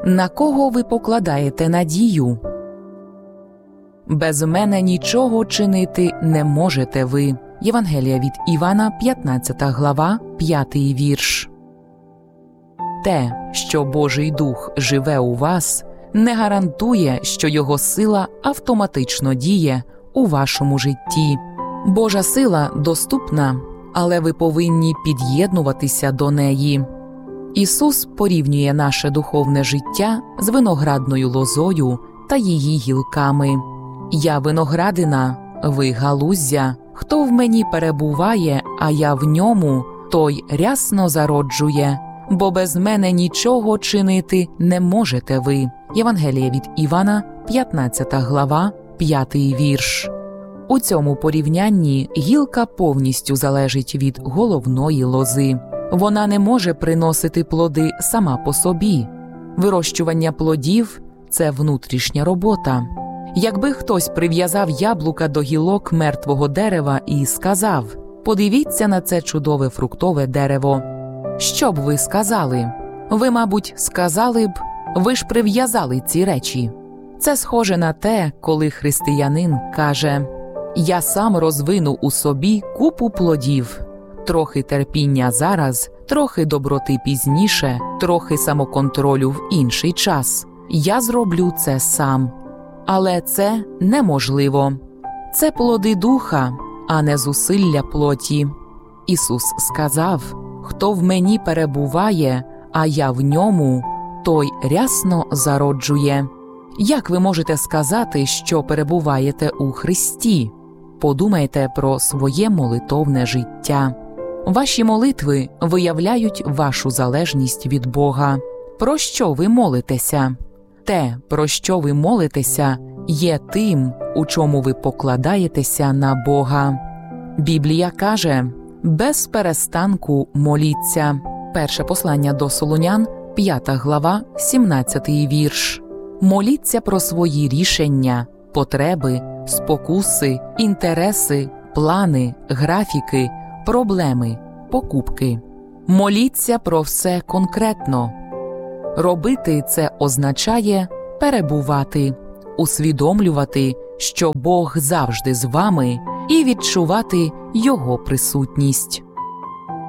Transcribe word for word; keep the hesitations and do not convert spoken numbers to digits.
На кого ви покладаєте надію? Без мене нічого чинити не можете ви. Євангелія від Івана, п'ятнадцята глава, п'ятий вірш. Те, що Божий Дух живе у вас, не гарантує, що Його сила автоматично діє у вашому житті. Божа сила доступна, але ви повинні під'єднуватися до неї. Ісус порівнює наше духовне життя з виноградною лозою та її гілками. «Я виноградина, ви галуздя. Хто в мені перебуває, а я в ньому, той рясно зароджує, бо без мене нічого чинити не можете ви». Євангелія від Івана, п'ятнадцята глава, п'ятий вірш. У цьому порівнянні гілка повністю залежить від головної лози. Вона не може приносити плоди сама по собі. Вирощування плодів – це внутрішня робота. Якби хтось прив'язав яблука до гілок мертвого дерева і сказав: «Подивіться на це чудове фруктове дерево», що б ви сказали? Ви, мабуть, сказали б: «Ви ж прив'язали ці речі». Це схоже на те, коли християнин каже: «Я сам розвину у собі купу плодів. Трохи терпіння зараз, трохи доброти пізніше, трохи самоконтролю в інший час. Я зроблю це сам». Але це неможливо. Це плоди духа, а не зусилля плоті. Ісус сказав: «Хто в мені перебуває, а я в ньому, той рясно зароджує». Як ви можете сказати, що перебуваєте у Христі? Подумайте про своє молитовне життя. Ваші молитви виявляють вашу залежність від Бога. Про що ви молитеся? Те, про що ви молитеся, є тим, у чому ви покладаєтеся на Бога. Біблія каже: «Без перестанку моліться». Перше послання до Солунян, п'ята глава, сімнадцятий вірш. Моліться про свої рішення, потреби, спокуси, інтереси, плани, графіки, проблеми, покупки. Моліться про все конкретно. Робити це означає перебувати, усвідомлювати, що Бог завжди з вами, і відчувати Його присутність.